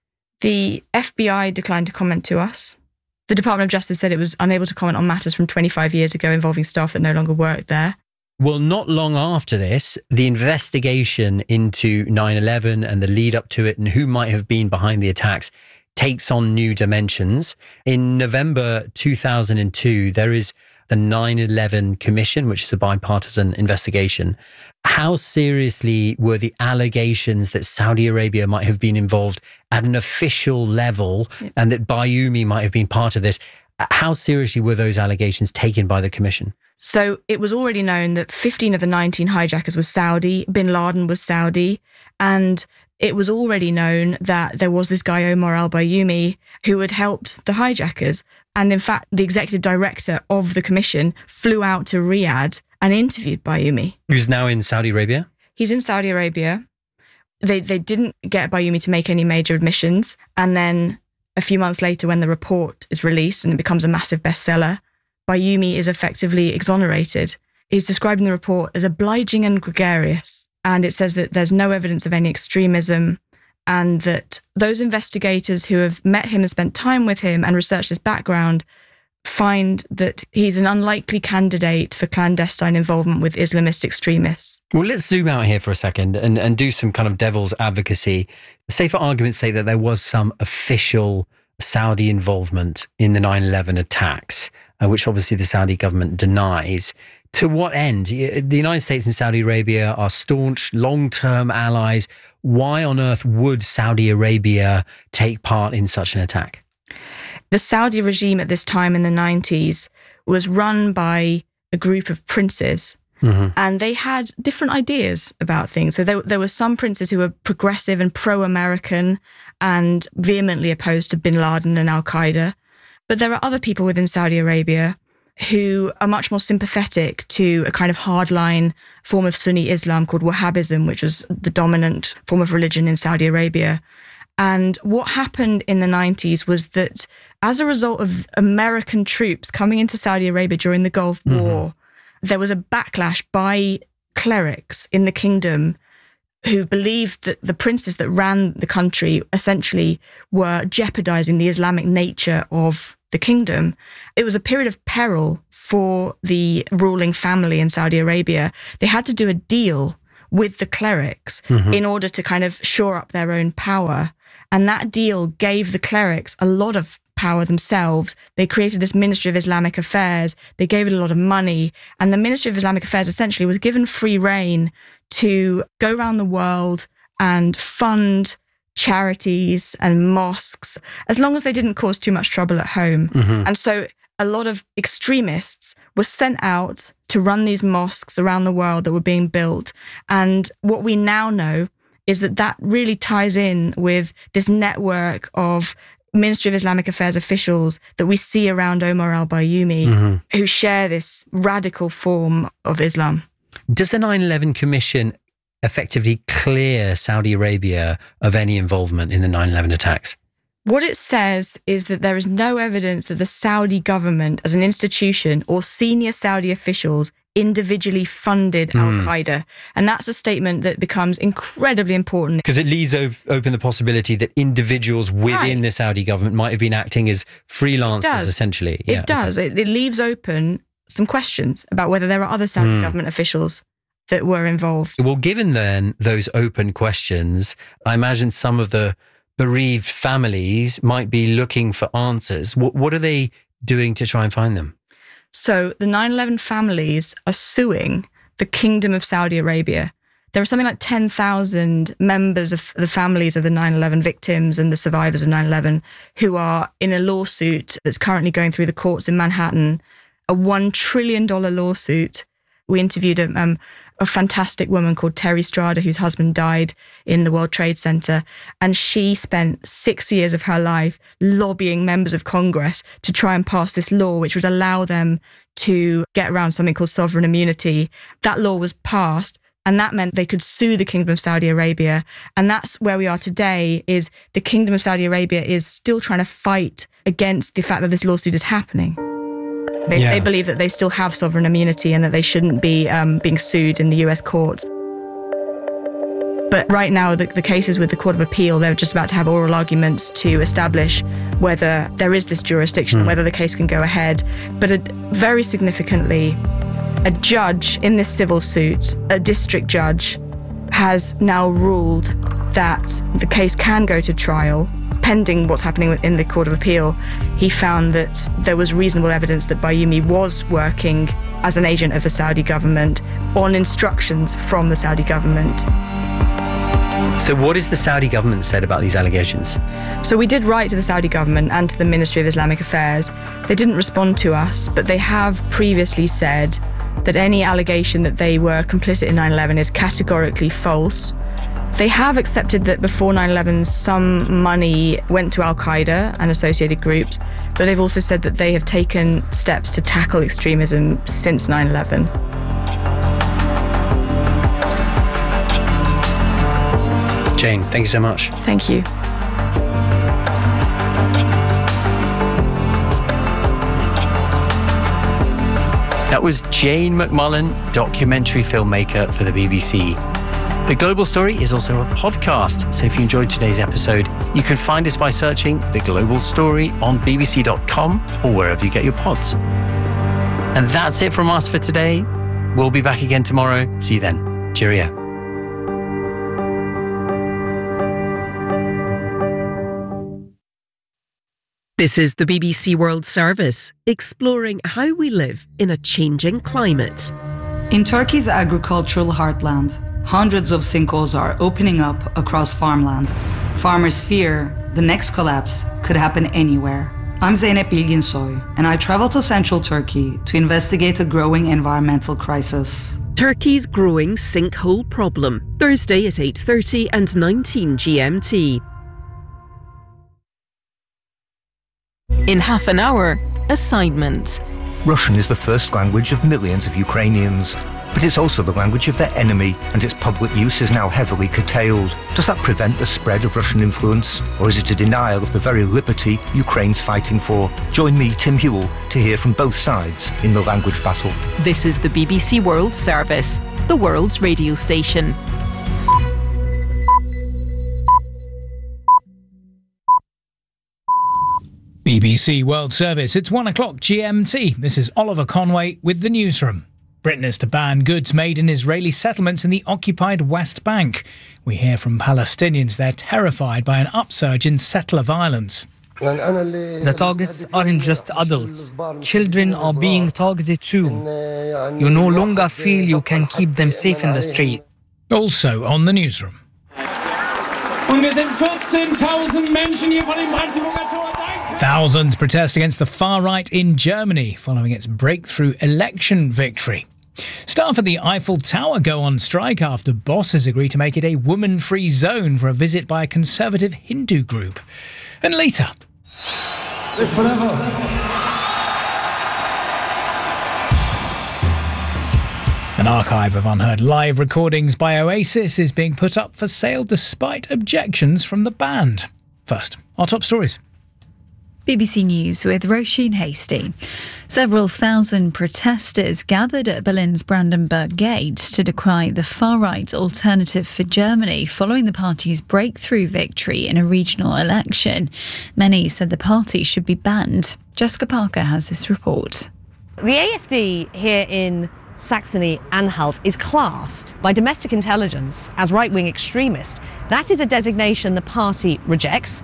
Speaker 18: The F B I declined to comment to us. The Department of Justice said it was unable to comment on matters from twenty-five years ago involving staff that no longer worked there.
Speaker 16: Well, not long after this, the investigation into nine eleven and the lead up to it and who might have been behind the attacks takes on new dimensions. In November two thousand two, there is the nine eleven Commission, which is a bipartisan investigation. How seriously were the allegations that Saudi Arabia might have been involved at an official level yep. and that Bayoumi might have been part of this? How seriously were those allegations taken by the Commission?
Speaker 18: So it was already known that fifteen of the nineteen hijackers was Saudi, bin Laden was Saudi, and it was already known that there was this guy Omar al-Bayoumi who had helped the hijackers. And in fact, the executive director of the commission flew out to Riyadh and interviewed Bayoumi.
Speaker 16: Who's now in Saudi Arabia?
Speaker 18: He's in Saudi Arabia. They they didn't get Bayoumi to make any major admissions. And then a few months later, when the report is released and it becomes a massive bestseller, Bayoumi is effectively exonerated. He's described in the report as obliging and gregarious. And it says that there's no evidence of any extremism, and that those investigators who have met him and spent time with him and researched his background find that he's an unlikely candidate for clandestine involvement with Islamist extremists.
Speaker 16: Well, let's zoom out here for a second and, and do some kind of devil's advocacy. Say, for argument's sake, that there was some official Saudi involvement in the nine eleven attacks, uh, which obviously the Saudi government denies. To what end? The United States and Saudi Arabia are staunch, long-term allies. Why on earth would Saudi Arabia take part in such an attack?
Speaker 18: The Saudi regime at this time in the nineties was run by a group of princes, mm-hmm. and they had different ideas about things. So there, there were some princes who were progressive and pro-American and vehemently opposed to bin Laden and al-Qaeda. But there are other people within Saudi Arabia who are much more sympathetic to a kind of hardline form of Sunni Islam called Wahhabism, which was the dominant form of religion in Saudi Arabia. And what happened in the nineties was that as a result of American troops coming into Saudi Arabia during the Gulf War, mm-hmm. there was a backlash by clerics in the kingdom who believed that the princes that ran the country essentially were jeopardizing the Islamic nature of the kingdom. It was a period of peril for the ruling family in Saudi Arabia. They had to do a deal with the clerics mm-hmm. in order to kind of shore up their own power. And that deal gave the clerics a lot of power themselves. They created this Ministry of Islamic Affairs. They gave it a lot of money. And the Ministry of Islamic Affairs essentially was given free rein to go around the world and fund charities and mosques, as long as they didn't cause too much trouble at home. Mm-hmm. And so a lot of extremists were sent out to run these mosques around the world that were being built. And what we now know is that that really ties in with this network of Ministry of Islamic Affairs officials that we see around Omar al-Bayoumi, mm-hmm. who share this radical form of Islam.
Speaker 16: Does the nine eleven Commission effectively clear Saudi Arabia of any involvement in the nine eleven attacks?
Speaker 18: What it says is that there is no evidence that the Saudi government as an institution or senior Saudi officials individually funded mm. Al-Qaeda. And that's a statement that becomes incredibly important.
Speaker 16: Because it leaves o- open the possibility that individuals within right. the Saudi government might have been acting as freelancers, essentially.
Speaker 18: Yeah, it does. Okay. It, it leaves open some questions about whether there are other Saudi mm. government officials that were involved.
Speaker 16: Well, given then those open questions, I imagine some of the bereaved families might be looking for answers. What, what are they doing to try and find them?
Speaker 18: So the nine eleven families are suing the Kingdom of Saudi Arabia. There are something like ten thousand members of the families of the nine eleven victims and the survivors of nine eleven who are in a lawsuit that's currently going through the courts in Manhattan, a one trillion dollars lawsuit. We interviewed a, um, a fantastic woman called Terry Strada, whose husband died in the World Trade Center. And she spent six years of her life lobbying members of Congress to try and pass this law, which would allow them to get around something called sovereign immunity. That law was passed, and that meant they could sue the Kingdom of Saudi Arabia. And that's where we are today, is the Kingdom of Saudi Arabia is still trying to fight against the fact that this lawsuit is happening. They, yeah. they believe that they still have sovereign immunity and that they shouldn't be um, being sued in the U S courts. But right now, the, the case is with the Court of Appeal. They're just about to have oral arguments to establish whether there is this jurisdiction, mm. whether the case can go ahead. But a, very significantly, a judge in this civil suit, a district judge, has now ruled that the case can go to trial. Pending what's happening in the Court of Appeal, he found that there was reasonable evidence that Bayoumi was working as an agent of the Saudi government on instructions from the Saudi government.
Speaker 16: So what has the Saudi government said about these allegations?
Speaker 18: So we did write to the Saudi government and to the Ministry of Islamic Affairs. They didn't respond to us, but they have previously said that any allegation that they were complicit in nine eleven is categorically false. They have accepted that before nine eleven, some money went to Al-Qaeda and associated groups, but they've also said that they have taken steps to tackle extremism since nine eleven.
Speaker 16: Jane, thank you so much.
Speaker 18: Thank you.
Speaker 16: That was Jane McMullen, documentary filmmaker for the B B C. The Global Story is also a podcast, so if you enjoyed today's episode, you can find us by searching The Global Story on b b c dot com or wherever you get your pods. And that's it from us for today. We'll be back again tomorrow. See you then. Cheerio.
Speaker 1: This is the B B C World Service, exploring how we live in a changing climate.
Speaker 22: In Turkey's agricultural heartland, hundreds of sinkholes are opening up across farmland. Farmers fear the next collapse could happen anywhere. I'm Zeynep Bilginsoy, and I travel to central Turkey to investigate a growing environmental crisis.
Speaker 1: Turkey's growing sinkhole problem, Thursday at eight thirty and nineteen G M T. In half an hour, assignment.
Speaker 5: Russian is the first language of millions of Ukrainians, but it's also the language of their enemy, and its public use is now heavily curtailed. Does that prevent the spread of Russian influence, or is it a denial of the very liberty Ukraine's fighting for? Join me, Tim Hewell, to hear from both sides in the language battle.
Speaker 1: This is the B B C World Service, the world's radio station.
Speaker 2: B B C World Service. It's one o'clock G M T. This is Oliver Conway with the newsroom. Britain is to ban goods made in Israeli settlements in the occupied West Bank. We hear from Palestinians they're terrified by an upsurge in settler violence.
Speaker 3: The targets aren't just adults. Children are being targeted too. You no longer feel you can keep them safe in the street.
Speaker 2: Also on the newsroom. Thousands protest against the far right in Germany following its breakthrough election victory. Staff at the Eiffel Tower go on strike after bosses agree to make it a woman-free zone for a visit by a conservative Hindu group. And later...
Speaker 11: Live forever.
Speaker 2: An archive of unheard live recordings by Oasis is being put up for sale despite objections from the band. First, our top stories.
Speaker 17: B B C News with Roisin Hastie. Several thousand protesters gathered at Berlin's Brandenburg Gate to decry the far-right Alternative for Germany following the party's breakthrough victory in a regional election. Many said the party should be banned. Jessica Parker has this report.
Speaker 4: The A F D here in Saxony-Anhalt is classed by domestic intelligence as right-wing extremist. That is a designation the party rejects,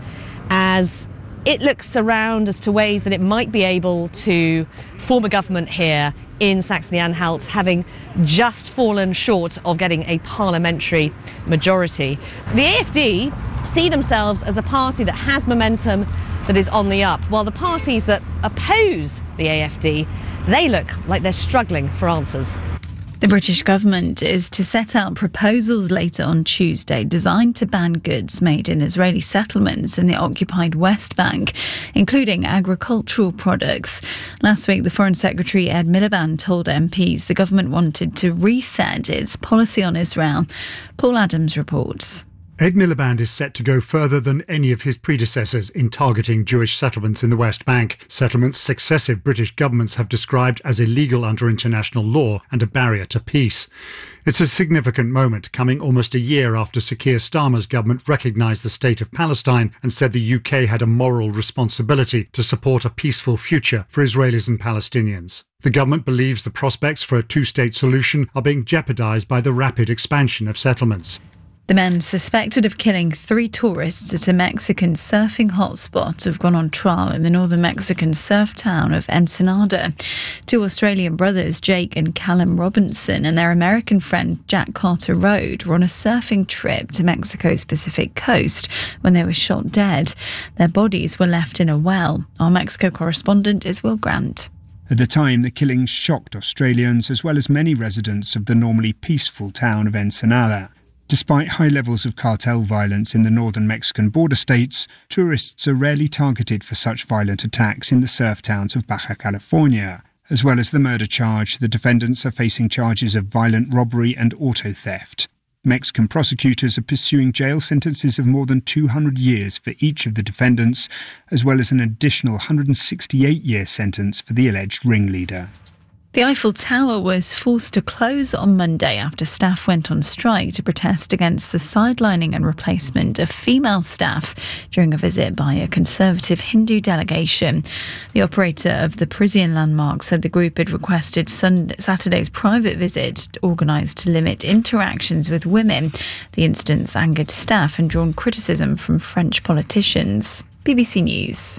Speaker 4: as it looks around as to ways that it might be able to form a government here in Saxony-Anhalt, having just fallen short of getting a parliamentary majority. The A F D see themselves as a party that has momentum, that is on the up, while the parties that oppose the A F D, they look like they're struggling for answers.
Speaker 17: The British government is to set out proposals later on Tuesday designed to ban goods made in Israeli settlements in the occupied West Bank, including agricultural products. Last week, the Foreign Secretary Ed Miliband told M Ps the government wanted to reset its policy on Israel. Paul Adams reports.
Speaker 23: Ed Miliband is set to go further than any of his predecessors in targeting Jewish settlements in the West Bank, settlements successive British governments have described as illegal under international law and a barrier to peace. It's a significant moment, coming almost a year after Sir Keir Starmer's government recognised the state of Palestine and said the U K had a moral responsibility to support a peaceful future for Israelis and Palestinians. The government believes the prospects for a two-state solution are being jeopardised by the rapid expansion of settlements.
Speaker 17: The men suspected of killing three tourists at a Mexican surfing hotspot have gone on trial in the northern Mexican surf town of Ensenada. Two Australian brothers, Jake and Callum Robinson, and their American friend Jack Carter Road were on a surfing trip to Mexico's Pacific coast when they were shot dead. Their bodies were left in a well. Our Mexico correspondent is Will Grant.
Speaker 24: At the time, the killings shocked Australians as well as many residents of the normally peaceful town of Ensenada. Despite high levels of cartel violence in the northern Mexican border states, tourists are rarely targeted for such violent attacks in the surf towns of Baja California. As well as the murder charge, the defendants are facing charges of violent robbery and auto theft. Mexican prosecutors are pursuing jail sentences of more than two hundred years for each of the defendants, as well as an additional one hundred sixty-eight year sentence for the alleged ringleader.
Speaker 17: The Eiffel Tower was forced to close on Monday after staff went on strike to protest against the sidelining and replacement of female staff during a visit by a conservative Hindu delegation. The operator of the Parisian landmark said the group had requested Sunday, Saturday's private visit organised to limit interactions with women. The incidents angered staff and drawn criticism from French politicians. B B C News.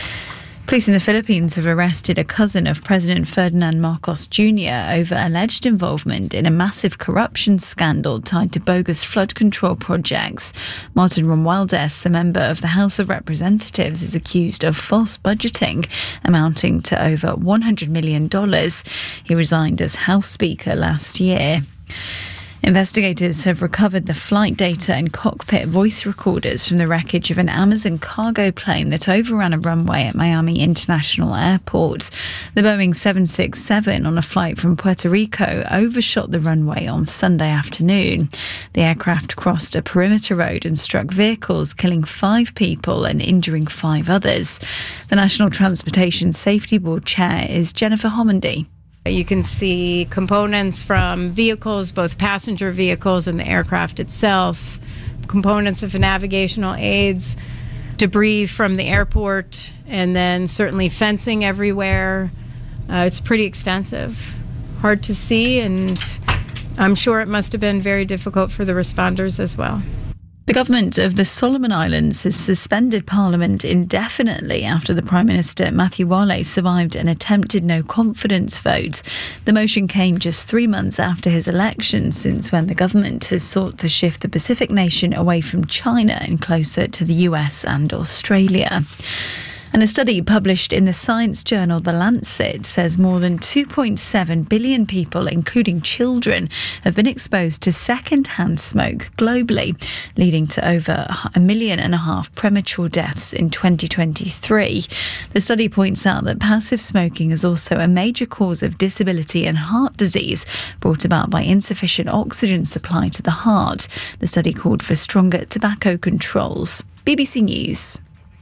Speaker 17: Police in the Philippines have arrested a cousin of President Ferdinand Marcos Junior over alleged involvement in a massive corruption scandal tied to bogus flood control projects. Martin Romualdez, a member of the House of Representatives, is accused of false budgeting amounting to over one hundred million dollars. He resigned as House Speaker last year. Investigators have recovered the flight data and cockpit voice recorders from the wreckage of an Amazon cargo plane that overran a runway at Miami International Airport. The Boeing seven sixty-seven on a flight from Puerto Rico overshot the runway on Sunday afternoon. The aircraft crossed a perimeter road and struck vehicles, killing five people and injuring five others. The National Transportation Safety Board chair is Jennifer Homendy.
Speaker 25: You can see components from vehicles, both passenger vehicles and the aircraft itself, components of navigational aids, debris from the airport, and then certainly fencing everywhere. Uh, it's pretty extensive, hard to see, and I'm sure it must have been very difficult for the responders as well.
Speaker 17: The government of the Solomon Islands has suspended Parliament indefinitely after the Prime Minister, Matthew Wale, survived an attempted no-confidence vote. The motion came just three months after his election, since when the government has sought to shift the Pacific nation away from China and closer to the U S and Australia. And a study published in the science journal The Lancet says more than two point seven billion people, including children, have been exposed to second-hand smoke globally, leading to over a million and a half premature deaths in twenty twenty-three. The study points out that passive smoking is also a major cause of disability and heart disease brought about by insufficient oxygen supply to the heart. The study called for stronger tobacco controls. B B C News.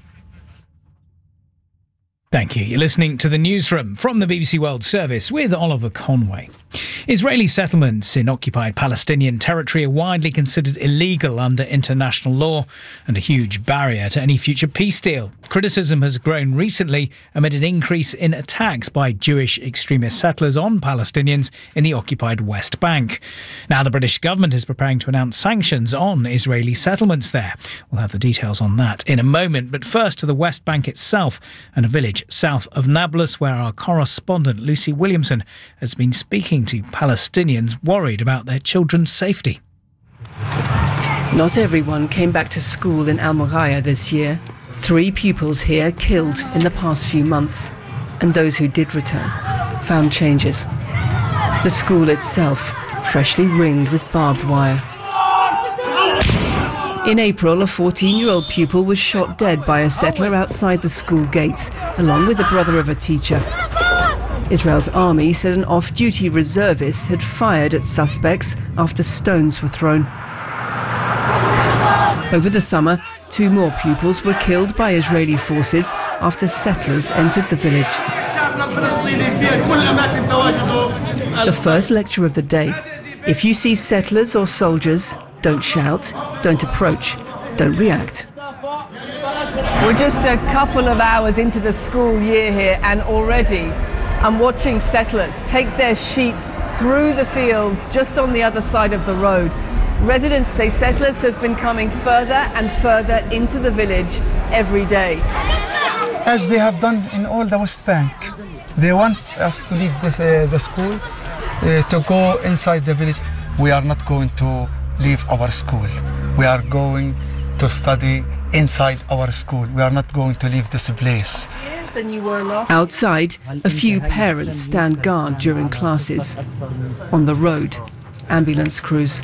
Speaker 2: Thank you. You're listening to the Newsroom from the B B C World Service with Oliver Conway. Israeli settlements in occupied Palestinian territory are widely considered illegal under international law and a huge barrier to any future peace deal. Criticism has grown recently amid an increase in attacks by Jewish extremist settlers on Palestinians in the occupied West Bank. Now the British government is preparing to announce sanctions on Israeli settlements there. We'll have the details on that in a moment, but first to the West Bank itself and a village south of Nablus where our correspondent Lucy Williamson has been speaking to Palestinians worried about their children's safety.
Speaker 6: Not everyone came back to school in Al Muraya this year. Three pupils here killed in the past few months, and those who did return found changes. The school itself freshly ringed with barbed wire. In April, a fourteen-year-old pupil was shot dead by a settler outside the school gates, along with the brother of a teacher. Israel's army said an off-duty reservist had fired at suspects after stones were thrown. Over the summer, two more pupils were killed by Israeli forces after settlers entered the village. The first lecture of the day: if you see settlers or soldiers, don't shout, don't approach, don't react. We're just a couple of hours into the school year here, and already I'm watching settlers take their sheep through the fields just on the other side of the road. Residents say settlers have been coming further and further into the village every day.
Speaker 8: As they have done in all the West Bank, they want us to leave this, uh, the school, uh, to go inside the village. We are not going to leave our school. We are going to study inside our school. We are not going to leave this place. Outside, a few parents stand guard during classes. On the road, ambulance crews.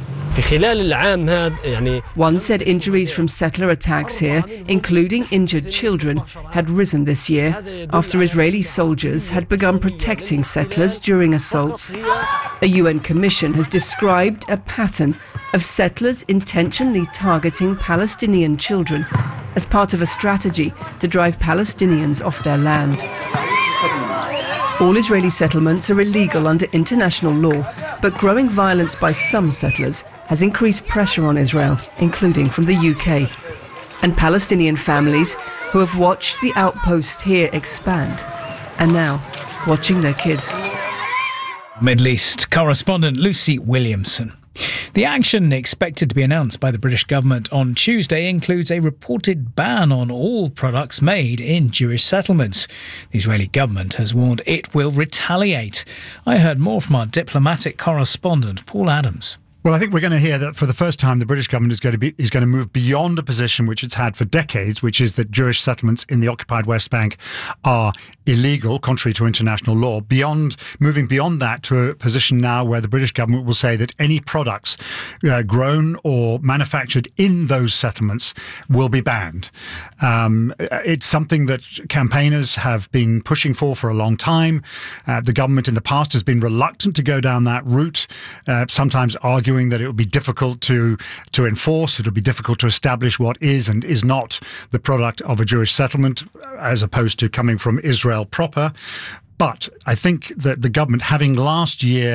Speaker 8: One said injuries from settler attacks here, including injured children, had risen this year after Israeli soldiers had begun protecting settlers during assaults. A U N commission has described a pattern of settlers intentionally targeting Palestinian children as part of a strategy to drive Palestinians off their land. All Israeli settlements are illegal under international law, but growing violence by some settlers has increased pressure on Israel, including from the U K. And Palestinian families who have watched the outposts here expand are now watching their kids.
Speaker 2: Middle East correspondent Lucy Williamson. The action expected to be announced by the British government on Tuesday includes a reported ban on all products made in Jewish settlements. The Israeli government has warned it will retaliate. I heard more from our diplomatic correspondent, Paul Adams.
Speaker 23: Well, I think we're going to hear that for the first time the British government is going to be is going to move beyond a position which it's had for decades, which is that Jewish settlements in the occupied West Bank are illegal, contrary to international law. Beyond moving beyond that to a position now where the British government will say that any products uh, grown or manufactured in those settlements will be banned. Um, it's something that campaigners have been pushing for for a long time. Uh, the government in the past has been reluctant to go down that route, uh, sometimes arguing that it would be difficult to to enforce, it would be difficult to establish what is and is not the product of a Jewish settlement, as opposed to coming from Israel proper. But I think that the government, having last year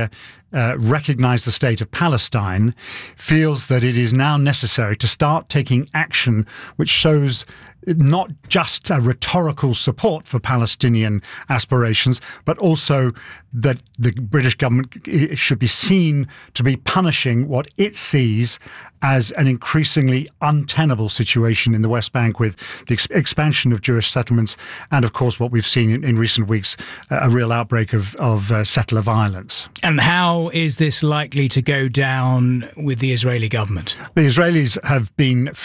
Speaker 23: uh, recognise the state of Palestine, feels that it is now necessary to start taking action which shows not just a rhetorical support for Palestinian aspirations, but also that the British government should be seen to be punishing what it sees as an increasingly untenable situation in the West Bank, with the ex- expansion of Jewish settlements and, of course, what we've seen in, in recent weeks, uh, a real outbreak of, of uh, settler violence.
Speaker 2: And how is this likely to go down with the Israeli government?
Speaker 23: The Israelis have been